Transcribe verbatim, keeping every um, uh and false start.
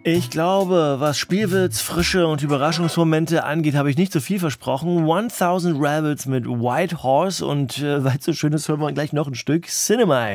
Ich glaube, was Spielwitz, Frische und Überraschungsmomente angeht, habe ich nicht so viel versprochen. tausend Rebels mit White Horse und äh, weil es so schön ist, hören wir gleich noch ein Stück Cinema.